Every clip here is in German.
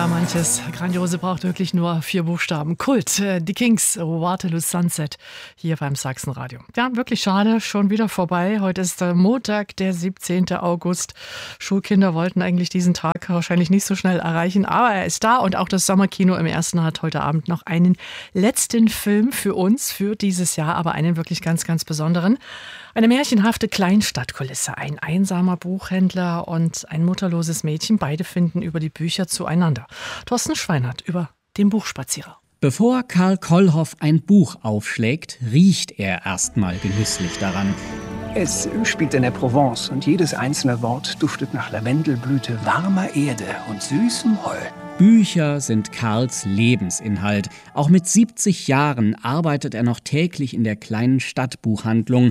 Ja, manches Grandiose braucht wirklich nur 4 Buchstaben. Kult, die Kings, Waterloo Sunset, hier beim Sachsenradio. Ja, wirklich schade, schon wieder vorbei. Heute ist Montag, der 17. August. Schulkinder wollten eigentlich diesen Tag wahrscheinlich nicht so schnell erreichen, aber er ist da und auch das Sommerkino im Ersten hat heute Abend noch einen letzten Film für uns, für dieses Jahr, aber einen wirklich ganz, ganz besonderen. Eine märchenhafte Kleinstadtkulisse, ein einsamer Buchhändler und ein mutterloses Mädchen, beide finden über die Bücher zueinander. Thorsten Schweinert über den Buchspazierer. Bevor Karl Kollhoff ein Buch aufschlägt, riecht er erstmal genüsslich daran. Es spielt in der Provence und jedes einzelne Wort duftet nach Lavendelblüte, warmer Erde und süßem Heu. Bücher sind Karls Lebensinhalt. Auch mit 70 Jahren arbeitet er noch täglich in der kleinen Stadtbuchhandlung.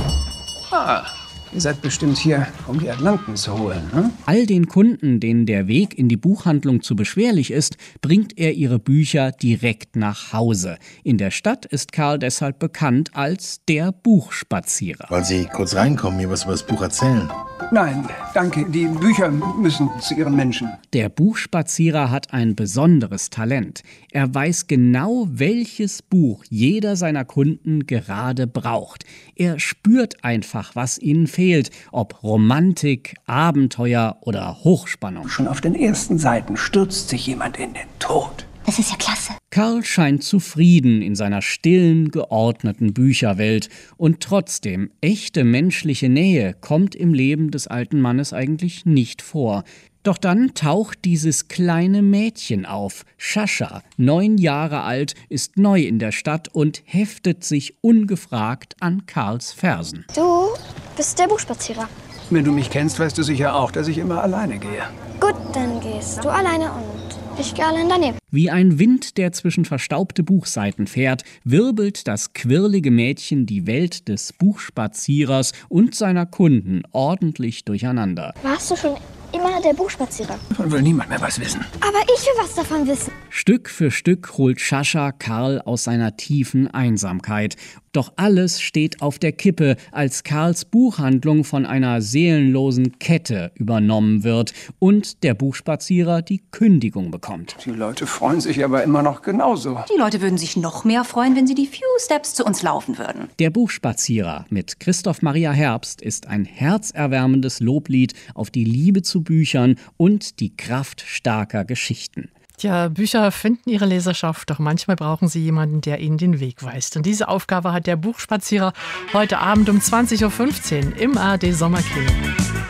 Ihr seid bestimmt hier, um die Atlanten zu holen, ne? All den Kunden, denen der Weg in die Buchhandlung zu beschwerlich ist, bringt er ihre Bücher direkt nach Hause. In der Stadt ist Karl deshalb bekannt als der Buchspazierer. Wollen Sie kurz reinkommen, mir was über das Buch erzählen? Nein, danke. Die Bücher müssen zu ihren Menschen. Der Buchspazierer hat ein besonderes Talent. Er weiß genau, welches Buch jeder seiner Kunden gerade braucht. Er spürt einfach, was ihnen fehlt, ob Romantik, Abenteuer oder Hochspannung. Schon auf den ersten Seiten stürzt sich jemand in den Tod. Das ist ja klasse. Karl scheint zufrieden in seiner stillen, geordneten Bücherwelt. Und trotzdem, echte menschliche Nähe kommt im Leben des alten Mannes eigentlich nicht vor. Doch dann taucht dieses kleine Mädchen auf. Sascha, 9 Jahre alt, ist neu in der Stadt und heftet sich ungefragt an Karls Fersen. Du bist der Buchspazierer. Wenn du mich kennst, weißt du sicher auch, dass ich immer alleine gehe. Gut, dann gehst du alleine und ich gehe allein daneben. Wie ein Wind, der zwischen verstaubte Buchseiten fährt, wirbelt das quirlige Mädchen die Welt des Buchspazierers und seiner Kunden ordentlich durcheinander. Warst du schon immer der Buchspazierer? Davon will niemand mehr was wissen. Aber ich will was davon wissen. Stück für Stück holt Sascha Karl aus seiner tiefen Einsamkeit. Doch alles steht auf der Kippe, als Karls Buchhandlung von einer seelenlosen Kette übernommen wird und der Buchspazierer die Kündigung bekommt. Die Leute freuen sich aber immer noch genauso. Die Leute würden sich noch mehr freuen, wenn sie die Few Steps zu uns laufen würden. Der Buchspazierer mit Christoph Maria Herbst ist ein herzerwärmendes Loblied auf die Liebe zu Büchern und die Kraft starker Geschichten. Ja, Bücher finden ihre Leserschaft, doch manchmal brauchen sie jemanden, der ihnen den Weg weist. Und diese Aufgabe hat der Buchspazierer heute Abend um 20.15 Uhr im ARD Sommerkino.